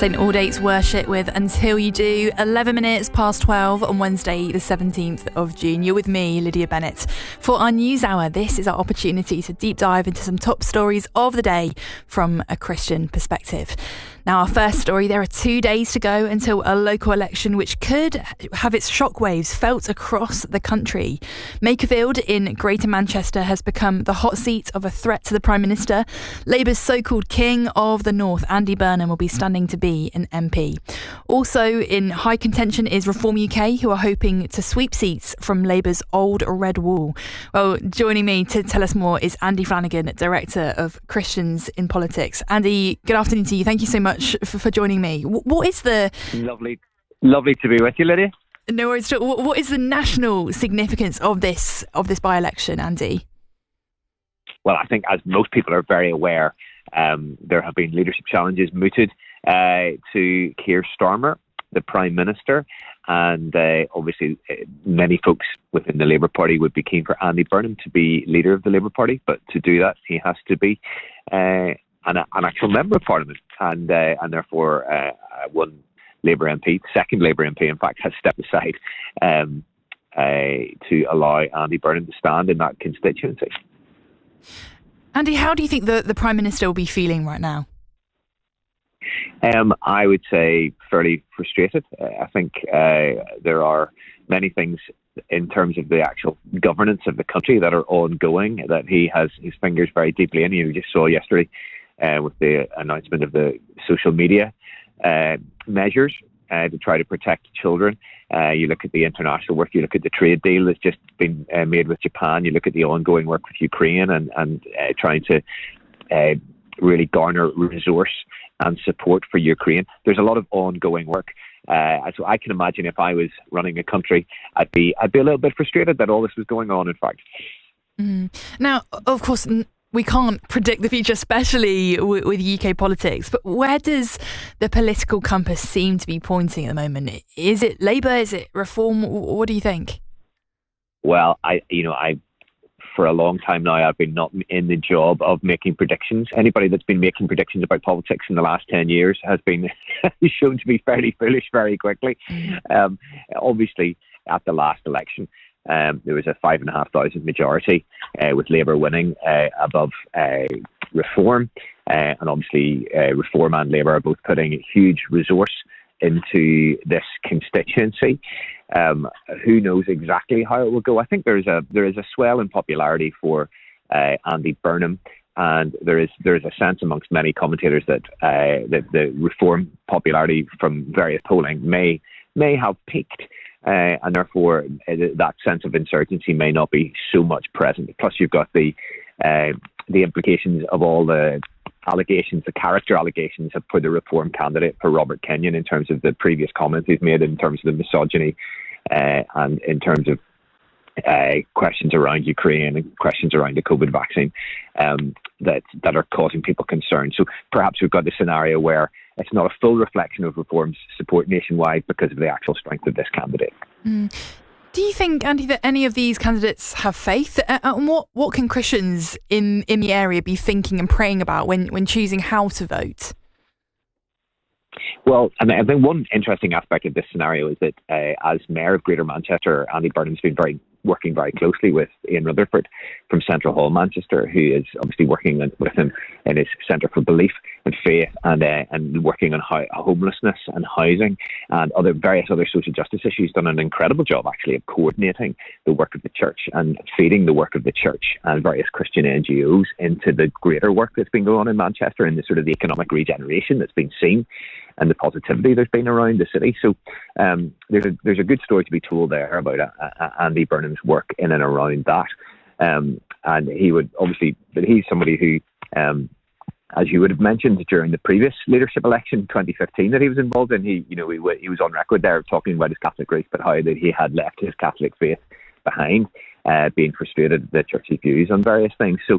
St Aldate's Worship with Until You Do, 11 minutes past 12 on Wednesday the 17th of June. You're with me, Lydia Bennett. For our news hour, this is our opportunity to deep dive into some top stories of the day from a Christian perspective. Now, our first story, there are 2 days to go until a local election which could have its shockwaves felt across the country. Makerfield in Greater Manchester has become the hot seat of a threat to the Prime Minister. Labour's so-called King of the North, Andy Burnham, will be standing to be an MP. Also in high contention is Reform UK, who are hoping to sweep seats from Labour's old red wall. Well, joining me to tell us more is Andy Flanagan, Director of Christians in Politics. Andy, good afternoon to you. Thank you so much for joining me. What is the... Lovely to be with you, Lydia. No worries. What is the national significance of this by-election, Andy? Well, I think as most people are very aware, there have been leadership challenges mooted to Keir Starmer, the Prime Minister, and obviously many folks within the Labour Party would be keen for Andy Burnham to be leader of the Labour Party, but to do that he has to be an actual member of Parliament, and therefore one Labour MP, second Labour MP in fact, has stepped aside to allow Andy Burnham to stand in that constituency. Andy, how do you think the Prime Minister will be feeling right now? I would say fairly frustrated. I think there are many things in terms of the actual governance of the country that are ongoing that he has his fingers very deeply in. You just saw yesterday with the announcement of the social media measures to try to protect children. You look at the international work, you look at the trade deal that's just been made with Japan, you look at the ongoing work with Ukraine and trying to really garner resource and support for Ukraine. There's a lot of ongoing work. So I can imagine if I was running a country, I'd be a little bit frustrated that all this was going on, in fact. Now, of course, we can't predict the future, especially with UK politics, but where does the political compass seem to be pointing at the moment? Is it Labour? Is it Reform? What do you think? Well, I for a long time now, I've been not in the job of making predictions. Anybody that's been making predictions about politics in the last 10 years has been shown to be fairly foolish very quickly. Obviously, at the last election, there was a 5,500 majority with Labour winning above Reform. And obviously, Reform and Labour are both putting huge resource into this constituency. Who knows exactly how it will go? I think there is a swell in popularity for Andy Burnham, and there is a sense amongst many commentators that the Reform popularity from various polling may have peaked, and therefore that sense of insurgency may not be so much present. Plus, you've got the implications of all the allegations, the character allegations for the Reform candidate, for Robert Kenyon, in terms of the previous comments he's made, in terms of the misogyny, and in terms of questions around Ukraine and questions around the COVID vaccine that are causing people concern. So perhaps we've got a scenario where it's not a full reflection of Reform's support nationwide because of the actual strength of this candidate. Do you think, Andy, that any of these candidates have faith? And what can Christians in the area be thinking and praying about when choosing how to vote? Well, I think one interesting aspect of this scenario is that as Mayor of Greater Manchester, Andy Burnham's been working very closely with Ian Rutherford from Central Hall Manchester, who is obviously working with him in his Centre for Belief and Faith, and working on homelessness and housing and various other social justice issues. Done an incredible job, actually, of coordinating the work of the church and feeding the work of the church and various Christian NGOs into the greater work that's been going on in Manchester, and the sort of the economic regeneration that's been seen and the positivity there's been around the city. So there's a good story to be told there about Andy Burnham's work in and around that. And he would obviously, but he's somebody who, as you would have mentioned during the previous leadership election, 2015, that he was involved in, he was on record there talking about his Catholic roots, but how that he had left his Catholic faith behind, being frustrated at the church's views on various things. So,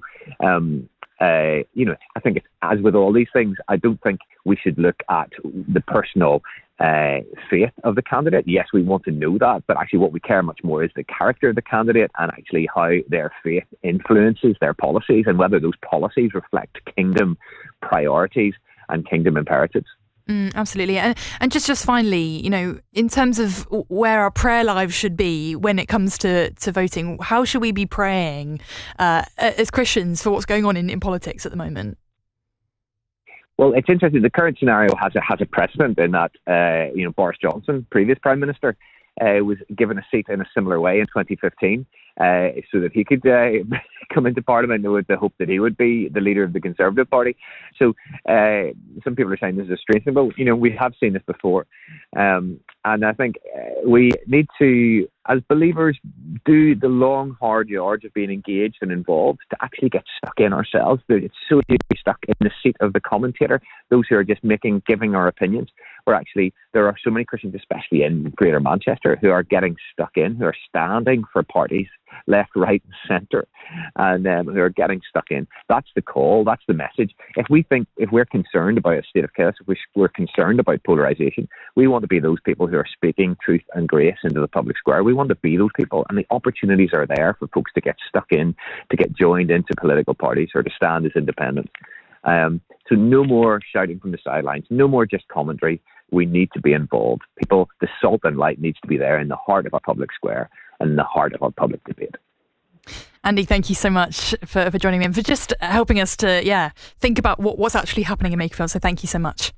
I think it's, as with all these things, I don't think we should look at the personal faith of the candidate. Yes, we want to know that, but actually what we care much more is the character of the candidate and actually how their faith influences their policies and whether those policies reflect kingdom priorities and kingdom imperatives. Absolutely. And just finally, in terms of where our prayer lives should be when it comes to voting, how should we be praying as Christians for what's going on in politics at the moment? Well, it's interesting. The current scenario has a precedent in that, Boris Johnson, previous Prime Minister, was given a seat in a similar way in 2015. So that he could come into Parliament with the hope that he would be the leader of the Conservative Party. So some people are saying this is a strange thing, but we have seen this before, and I think we need to, as believers, do the long, hard yards of being engaged and involved to actually get stuck in ourselves. It's so easy to be stuck in the seat of the commentator, those who are just giving our opinions. Where actually there are so many Christians, especially in Greater Manchester, who are getting stuck in, who are standing for parties left, right and centre, and who are getting stuck in. That's the call, that's the message. If we're concerned about a state of chaos, if we're concerned about polarisation, we want to be those people who are speaking truth and grace into the public square. We want to be those people, and the opportunities are there for folks to get stuck in, to get joined into political parties or to stand as independents. So no more shouting from the sidelines, no more just commentary. We need to be involved. People, the salt and light needs to be there in the heart of our public square and in the heart of our public debate. Andy, thank you so much for joining me and for just helping us to think about what's actually happening in Makerfield. So thank you so much.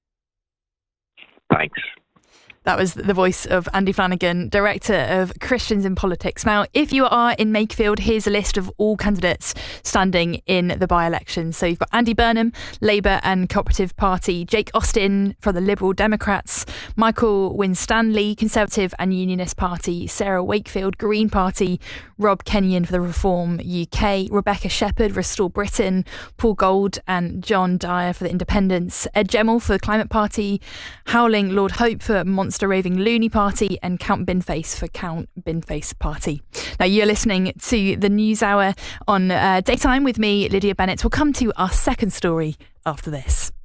Thanks. That was the voice of Andy Flanagan, Director of Christians in Politics. Now, if you are in Makerfield, here's a list of all candidates standing in the by-election. So you've got Andy Burnham, Labour and Cooperative Party, Jake Austin for the Liberal Democrats, Michael Winstanley, Conservative and Unionist Party, Sarah Wakefield, Green Party, Rob Kenyon for the Reform UK, Rebecca Shepherd, Restore Britain, Paul Gold and John Dyer for the Independents, Ed Gemmell for the Climate Party, Howling Lord Hope for Monster Raving Loony Party and Count Binface for Count Binface Party. Now you're listening to the News Hour on Daytime with me, Lydia Bennett. We'll come to our second story after this.